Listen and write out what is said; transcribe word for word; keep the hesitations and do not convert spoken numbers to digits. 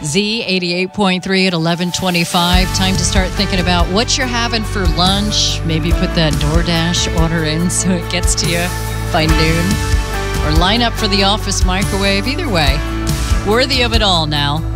Z eighty-eight point three at eleven twenty-five. Time to start thinking about what you're having for lunch. Maybe put that DoorDash order in so it gets to you by noon. Or line up for the office microwave. Either way, worthy of it all now.